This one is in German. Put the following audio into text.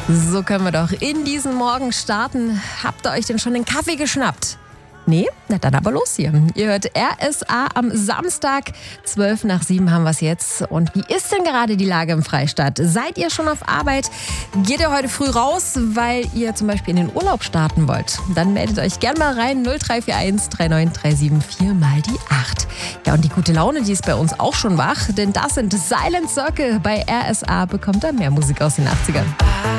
So können wir doch in diesen Morgen starten. Habt ihr euch denn schon den Kaffee geschnappt? Nee? Na dann aber los hier. Ihr hört RSA am Samstag. 7:12 haben wir es jetzt. Und wie ist denn gerade die Lage im Freistaat? Seid ihr schon auf Arbeit? Geht ihr heute früh raus, weil ihr zum Beispiel in den Urlaub starten wollt? Dann meldet euch gerne mal rein. 0341 3937 4 mal die 8. Ja, und die gute Laune, die ist bei uns auch schon wach. Denn das sind Silent Circle. Bei RSA bekommt er mehr Musik aus den 80ern.